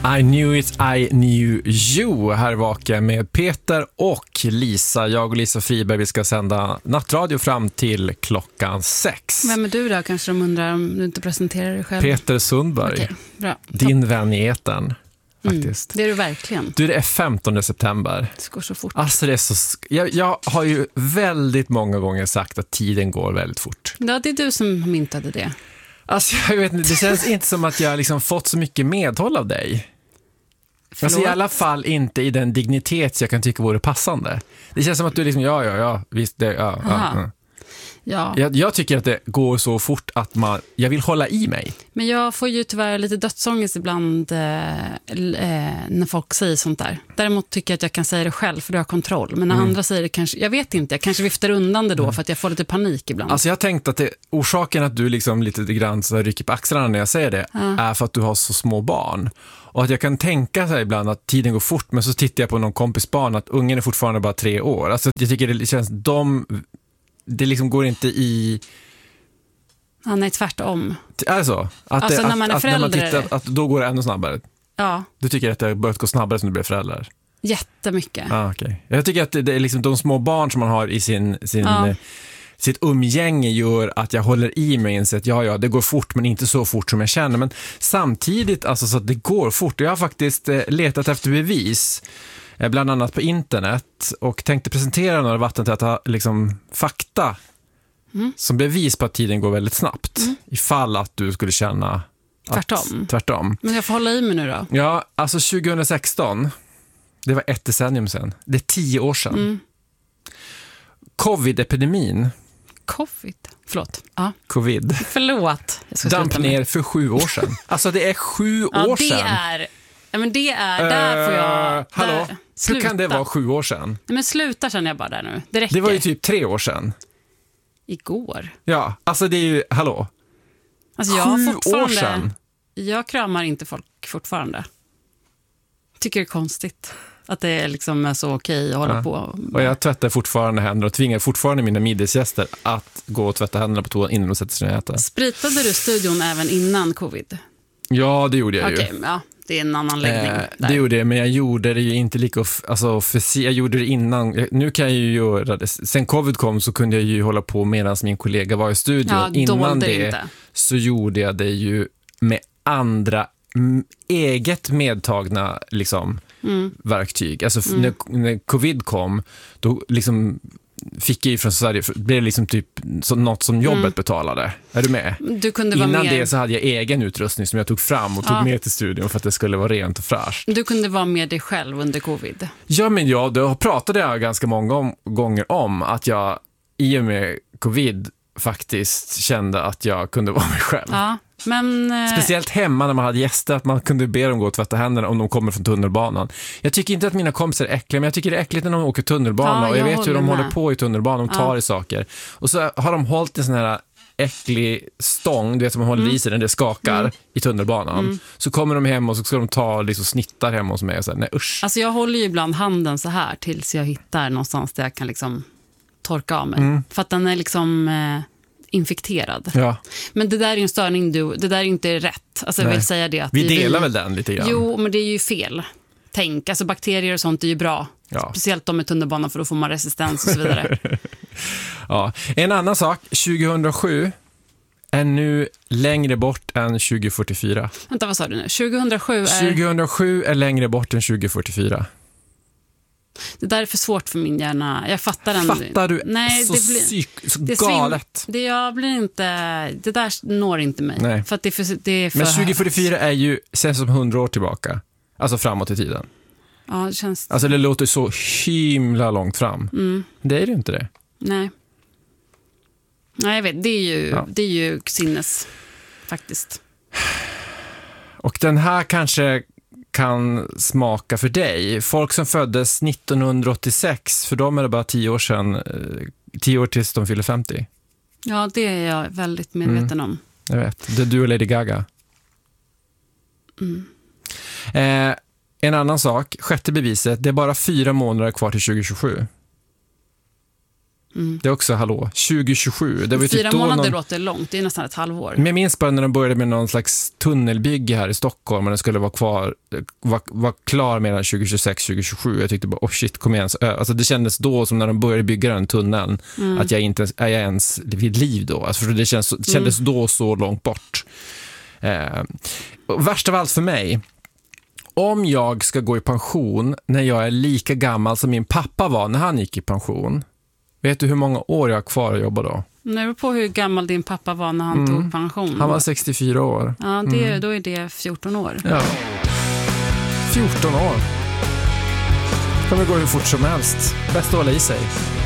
I knew it, I knew you. Här vaken med Peter och Lisa. Jag och Lisa Friberg, vi ska sända nattradio fram till klockan 6. Vem är du då? Kanske de undrar om du inte presenterar dig själv. Peter Sundberg. Okej, bra. Din vän i etern. Faktiskt. Det är du verkligen. Du, det är 15 september. Det går så fort. Alltså det är så... Jag har ju väldigt många gånger sagt att tiden går väldigt fort. Ja, det är du som myntade det. Alltså jag vet inte, det känns inte som att jag liksom fått så mycket medhåll av dig. Alltså i alla fall inte i den dignitet jag kan tycka vore passande. Det känns som att du liksom, ja, visst, det, ja. Jag tycker att det går så fort att jag vill hålla i mig. Men jag får ju tyvärr lite dödsångest ibland när folk säger sånt där. Däremot tycker jag att jag kan säga det själv för du har kontroll. Men när andra säger det kanske, jag vet inte, jag kanske viftar undan det då för att jag får lite panik ibland. Alltså jag har tänkt att orsaken att du liksom lite grann så rycker på axlarna när jag säger det är för att du har så små barn. Och att jag kan tänka sig ibland att tiden går fort, men så tittar jag på någon kompis barn att ungen är fortfarande bara 3 år. Alltså jag tycker det känns, det liksom går inte i... Ja, nej, tvärtom. Är det så? Alltså när man är förälder... När man tittar, att då går det ännu snabbare? Ja. Du tycker att det har börjat gå snabbare som du blir förälder? Jättemycket. Okay. Jag tycker att det är liksom de små barn som man har i sitt umgänge gör att jag håller i mig och säger att det går fort men inte så fort som jag känner. Men samtidigt alltså, så att det går fort. Jag har faktiskt letat efter bevis bland annat på internet och tänkte presentera några vattentäta liksom, fakta som bevis på att tiden går väldigt snabbt ifall att du skulle känna tvärtom. Men jag får hålla i mig nu då. Ja, alltså 2016, det var 1 decennium sedan. Det är 10 år sedan. Covid-epidemin. Covid. Damp ner för 7 år sedan. Alltså det är 7 år sedan. Men det är, där får jag... Hallå, hur kan det vara 7 år sedan? Nej, men sluta känner jag bara där nu. Det räcker. Det var ju typ 3 år sedan. Igår. Ja, alltså det är ju, hallå. Alltså 7 år sedan. Jag kramar inte folk fortfarande. Tycker det är konstigt. Att det liksom är så okej att hålla på. Och jag tvättar fortfarande händer och tvingar fortfarande mina middagsgäster att gå och tvätta händerna på toan innan de sätter sig ner och äta. Spritade du studion även innan covid? Ja, det gjorde jag ju. Okej, ja. Det är en annan läggning. Det gjorde jag, men jag gjorde det ju inte lika... jag gjorde det innan. Nu kan jag ju göra det. Sen covid kom så kunde jag ju hålla på medan min kollega var i studion. Ja, innan det så gjorde jag det ju med andra eget medtagna liksom, verktyg. Alltså när covid kom, då liksom... fick jag ju från Sverige, det blev liksom typ något som jobbet betalade. Är du med? Du kunde vara innan mer... det så hade jag egen utrustning som jag tog fram och tog med till studion för att det skulle vara rent och fräscht. Du kunde vara med dig själv under covid. Ja, men då pratade jag ganska många gånger om att jag i och med covid faktiskt kände att jag kunde vara mig själv. Ja, men... Speciellt hemma när man hade gäster, att man kunde be dem gå och tvätta händerna om de kommer från tunnelbanan. Jag tycker inte att mina kompisar är äckliga, men jag tycker det är äckligt när de åker tunnelbana och jag vet hur de håller på i tunnelbanan, de tar i saker. Och så har de hållit en sån här äcklig stång, du vet som man håller i sig när det skakar i tunnelbanan. Så kommer de hem och så ska de ta liksom snittar hemma hos mig och säga nej usch. Alltså jag håller ju ibland handen så här tills jag hittar någonstans där jag kan liksom torka av mig. För att den är liksom infekterad. Ja. Men det där är ju en störning, det där är inte rätt. Alltså jag vill säga det att vi delar väl den lite grann. Jo, men det är ju fel. Tänk, alltså bakterier och sånt är ju bra. Ja. Speciellt de med tunnelbanan för då får man resistens och så vidare. Ja. En annan sak, 2007 är nu längre bort än 2044. Vänta, vad sa du nu? 2007 är längre bort än 2044. Det där är för svårt för min hjärna. Jag fattar den. Fattar du? Nej, så det galet. Jag blir inte... Det där når inte mig. Nej. För att det är för men 2044 är ju känns som 100 år tillbaka. Alltså framåt i tiden. Ja, det känns... Alltså det låter så himla långt fram. Det är ju inte det. Nej, jag vet. Det är ju sinnes faktiskt. Och den här kanske kan smaka för dig. Folk som föddes 1986, för dem är det bara 10 år sedan, 10 år tills de fyller 50. Ja, det är jag väldigt medveten om. Jag vet. Det är du och Lady Gaga. En annan sak, sjätte beviset, det är bara 4 månader kvar till 2027. Det är också, 2027. Det var 4 månader låter långt, det är nästan ett halvår. Men jag minns bara när de började med någon slags tunnelbygge här i Stockholm och den skulle vara klar mellan 2026-2027. Jag tyckte bara, shit, kom igen. Alltså det kändes då som när de började bygga den tunneln att jag inte är ens vid liv då. Alltså för det kändes då så långt bort. Värst av allt för mig, om jag ska gå i pension när jag är lika gammal som min pappa var när han gick i pension, vet du hur många år jag har kvar att jobba då? Det beror på hur gammal din pappa var när han tog pension. Han var 64 år. Ja, då är det 14 år. Ja. 14 år. Kommer gå hur fort som helst. Bäst att hålla i sig.